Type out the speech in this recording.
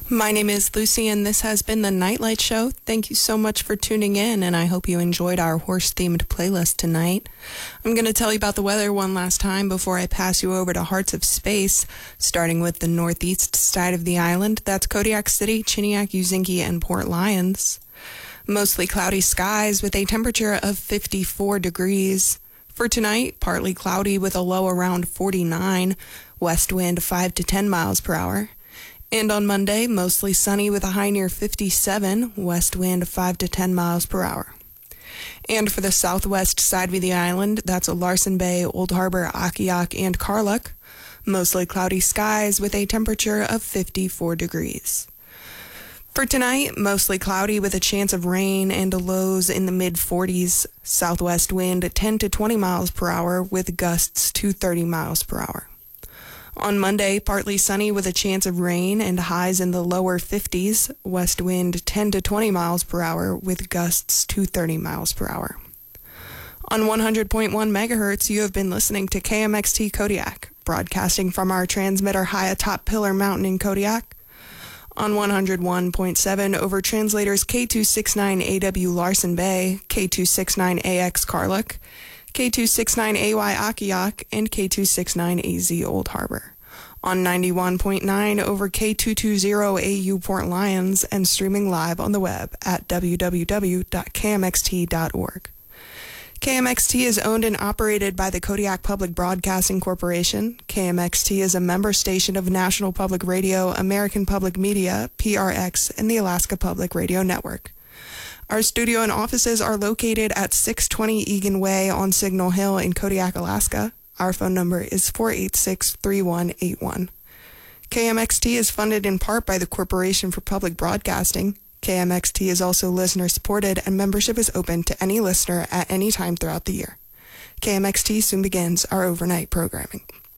My name is Lucy, and this has been the Nightlight Show. Thank you so much for tuning in, and I hope you enjoyed our horse-themed playlist tonight. I'm going to tell you about the weather one last time before I pass you over to Hearts of Space, starting with the northeast side of the island. That's Kodiak City, Chiniak, Uzinki, and Port Lions. Mostly cloudy skies with a temperature of 54 degrees. For tonight, partly cloudy with a low around 49, west wind 5 to 10 miles per hour. And on Monday, mostly sunny with a high near 57, west wind 5 to 10 miles per hour. And for the southwest side of the island, that's Larsen Bay, Old Harbor, Akiak, and Karluk. Mostly cloudy skies with a temperature of 54 degrees. For tonight, mostly cloudy with a chance of rain and lows in the mid-40s. Southwest wind 10 to 20 miles per hour with gusts to 30 miles per hour. On Monday, partly sunny with a chance of rain and highs in the lower 50s. West wind 10 to 20 miles per hour with gusts to 30 miles per hour. On 100.1 megahertz, you have been listening to KMXT Kodiak, broadcasting from our transmitter high atop Pillar Mountain in Kodiak. On 101.7 over translators K269AW Larsen Bay, K269AX Karluk, K269AY Akiak, and K269AZ Old Harbor. On 91.9 over K220AU Port Lions, and streaming live on the web at www.kmxt.org. KMXT is owned and operated by the Kodiak Public Broadcasting Corporation. KMXT is a member station of National Public Radio, American Public Media, PRX, and the Alaska Public Radio Network. Our studio and offices are located at 620 Egan Way on Signal Hill in Kodiak, Alaska. Our phone number is 486-3181. KMXT is funded in part by the Corporation for Public Broadcasting. KMXT is also listener-supported, and membership is open to any listener at any time throughout the year. KMXT soon begins our overnight programming.